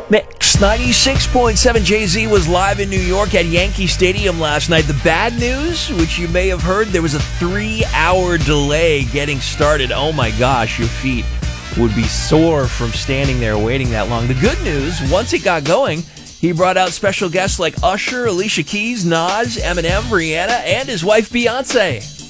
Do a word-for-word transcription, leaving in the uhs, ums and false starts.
Mix ninety-six point seven Jay-Z was live in New York at Yankee Stadium last night. The bad news, which you may have heard, there was a three-hour delay getting started. Oh my gosh, your feet would be sore from standing there waiting that long. The good news, once it got going, he brought out special guests like Usher, Alicia Keys, Nas, Eminem, Rihanna, and his wife Beyonce.